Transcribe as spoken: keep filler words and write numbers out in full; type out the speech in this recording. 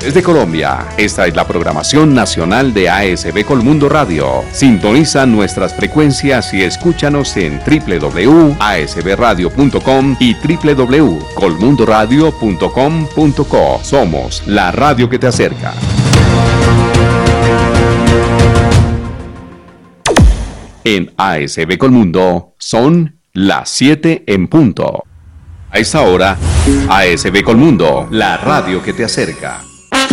Desde Colombia, esta es la programación nacional de A S B Colmundo Radio. Sintoniza nuestras frecuencias y escúchanos en doble u doble u doble u punto a s b radio punto com y doble u doble u doble u punto colmundo radio punto com punto co. Somos la radio que te acerca. En A S B Colmundo son las siete en punto. A esta hora, A S B Colmundo, la radio que te acerca.